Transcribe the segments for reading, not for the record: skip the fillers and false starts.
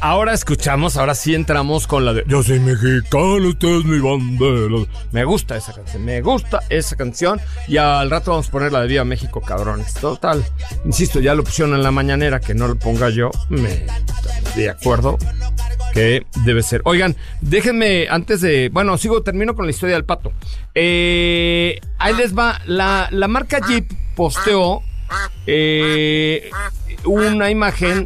ahora sí entramos con la de Yo soy mexicano, usted es mi bandera. Me gusta esa canción. Y al rato vamos a poner la de Viva México, cabrones. Total, insisto, ya lo pusieron en la mañanera, que no lo ponga yo, de acuerdo que debe ser. Oigan, déjenme antes de... Bueno, termino con la historia del pato. Ahí les va. La marca Jeep posteó una imagen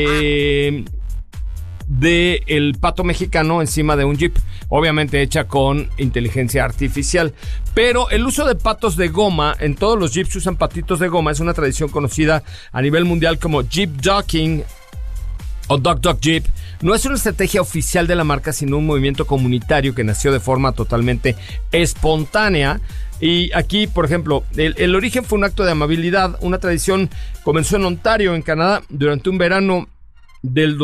de el pato mexicano encima de un Jeep, obviamente hecha con inteligencia artificial. Pero el uso de patos de goma, en todos los Jeeps se usan patitos de goma, es una tradición conocida a nivel mundial como Jeep Docking o Dog Jeep. No es una estrategia oficial de la marca, sino un movimiento comunitario que nació de forma totalmente espontánea. Y aquí, por ejemplo, el origen fue un acto de amabilidad. Una tradición comenzó en Ontario, en Canadá, durante un verano del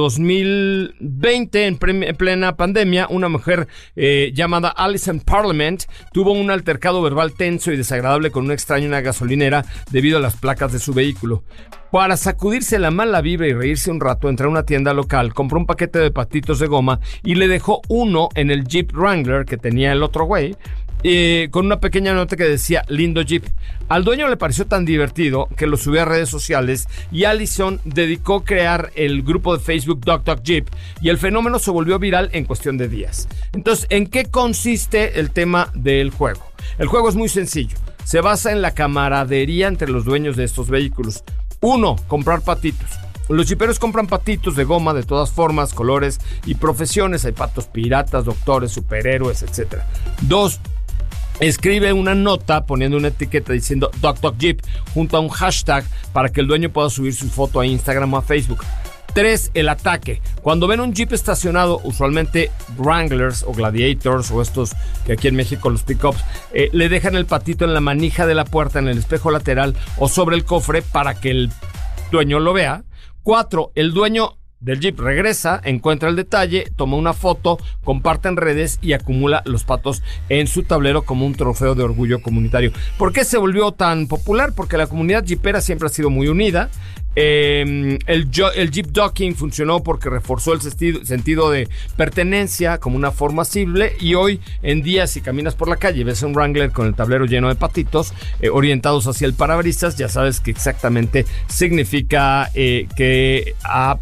2020, en plena pandemia. Una mujer llamada Alison Parliament tuvo un altercado verbal tenso y desagradable con un extraño en una gasolinera debido a las placas de su vehículo. Para sacudirse la mala vibra y reírse un rato, entró a una tienda local, compró un paquete de patitos de goma y le dejó uno en el Jeep Wrangler que tenía el otro güey, con una pequeña nota que decía lindo Jeep. Al dueño le pareció tan divertido que lo subió a redes sociales y Allison dedicó crear el grupo de Facebook Dog Jeep y el fenómeno se volvió viral en cuestión de días. Entonces, ¿en qué consiste el tema del juego? El juego es muy sencillo. Se basa en la camaradería entre los dueños de estos vehículos. 1. Comprar patitos. Los jiperos compran patitos de goma de todas formas, colores y profesiones. Hay patos piratas, doctores, superhéroes, etc. 2. Escribe una nota poniendo una etiqueta diciendo Dog Jeep junto a un hashtag para que el dueño pueda subir su foto a Instagram o a Facebook. 3. El ataque. Cuando ven un Jeep estacionado, usualmente Wranglers o Gladiators o estos que aquí en México los pickups, le dejan el patito en la manija de la puerta, en el espejo lateral o sobre el cofre para que el dueño lo vea. 4. El dueño del Jeep regresa, encuentra el detalle, toma una foto, comparte en redes y acumula los patos en su tablero como un trofeo de orgullo comunitario. ¿Por qué se volvió tan popular? Porque la comunidad jeepera siempre ha sido muy unida. El Jeep Docking funcionó porque reforzó el sentido de pertenencia como una forma simple, y hoy en día si caminas por la calle y ves un Wrangler con el tablero lleno de patitos orientados hacia el parabrisas, ya sabes que exactamente significa que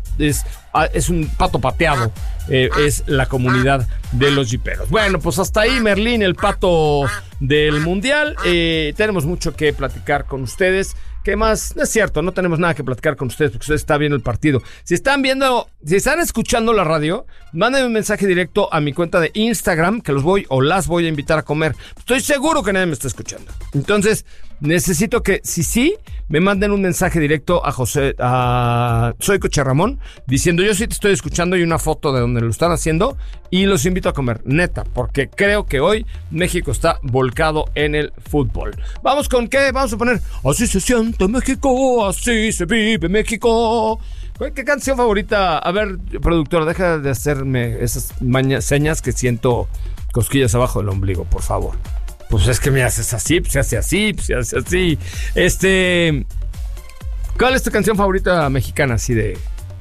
es un pato pateado. Es la comunidad de los jiperos. Bueno, pues hasta ahí, Merlín, el pato del mundial. Tenemos mucho que platicar con ustedes. ¿Qué más? No es cierto, no tenemos nada que platicar con ustedes porque ustedes están viendo el partido. Si están escuchando la radio, mándenme un mensaje directo a mi cuenta de Instagram, que las voy a invitar a comer. Estoy seguro que nadie me está escuchando. Entonces, necesito que, sí, me manden un mensaje directo a Soy Coche Ramón, diciendo yo sí te estoy escuchando y una foto de donde lo están haciendo, y los invito a comer, neta, porque creo que hoy México está volcado en el fútbol. ¿Vamos con qué? Vamos a poner Así se siente México, así se vive México. ¿Qué canción favorita? A ver, productor, deja de hacerme esas señas que siento cosquillas abajo del ombligo, por favor. Pues es que me haces así, pues se hace así, pues se hace así. ¿Cuál es tu canción favorita mexicana? Así de...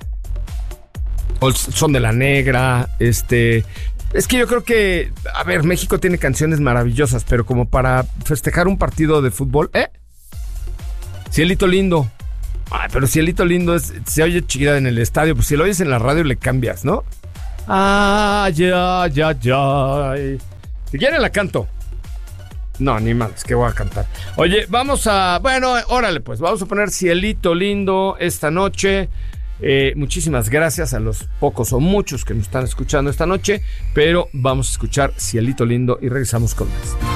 Son de la Negra, Es que yo creo que... A ver, México tiene canciones maravillosas, pero como para festejar un partido de fútbol... Cielito Lindo. Ay, pero Cielito Lindo se oye chida en el estadio, pues si lo oyes en la radio le cambias, ¿no? Ya. Si quieren la canto. No, ni mal, es que voy a cantar. Oye, vamos a... Bueno, órale pues, vamos a poner Cielito Lindo esta noche. Muchísimas gracias a los pocos o muchos que nos están escuchando esta noche, pero vamos a escuchar Cielito Lindo y regresamos con más.